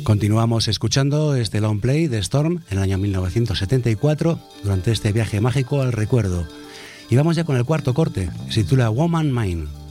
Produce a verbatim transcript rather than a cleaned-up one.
Continuamos escuchando este long play de Storm en el año mil novecientos setenta y cuatro durante este viaje mágico al recuerdo. Y vamos ya con el cuarto corte, se titula Woman Mine.